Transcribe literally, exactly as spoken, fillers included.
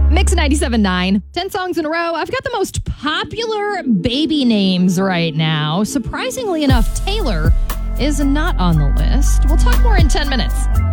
Mix ninety-seven point nine. ten songs in a row. I've got the most popular baby names right now. Surprisingly enough, Taylor is not on the list. We'll talk more in ten minutes.